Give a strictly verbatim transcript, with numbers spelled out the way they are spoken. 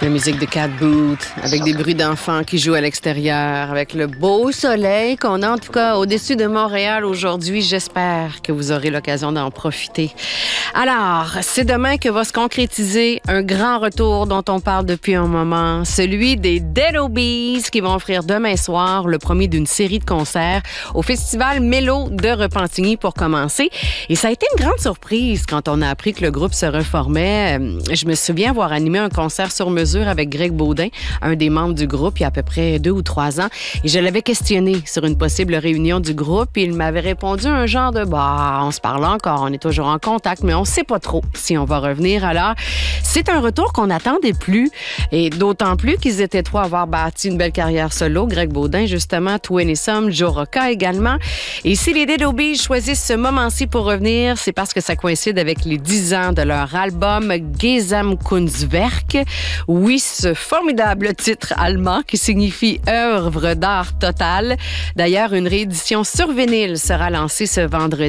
La musique de Cat Boot, avec des bruits d'enfants qui jouent à l'extérieur, avec le beau soleil qu'on a en tout cas au-dessus de Montréal aujourd'hui. J'espère que vous aurez l'occasion d'en profiter. Alors, c'est demain que va se concrétiser un grand retour dont on parle depuis un moment, celui des Dead Obies qui vont offrir demain soir le premier d'une série de concerts au Festival Mélo de Repentigny pour commencer. Et ça a été une grande surprise quand on a appris que le groupe se reformait. Je me souviens avoir animé un concert sur mesure avec Greg Baudin, un des membres du groupe, il y a à peu près deux ou trois ans. Et je l'avais questionné sur une possible réunion du groupe et il m'avait répondu un genre de « bah, on se parle encore, on est toujours en contact, mais on sait pas trop si on va revenir. » Alors, c'est un retour qu'on n'attendait plus et d'autant plus qu'ils étaient trois à avoir bâti une belle carrière solo. Greg Baudin, justement, Twin et Some, Joe Rocca également. Et si les Dead Obies choisissent ce moment-ci pour revenir, c'est parce que ça coïncide avec les dix ans de leur album Gesamtkunstwerk. Oui, ce formidable titre allemand qui signifie œuvre d'art total. D'ailleurs, une réédition sur vinyle sera lancée ce vendredi.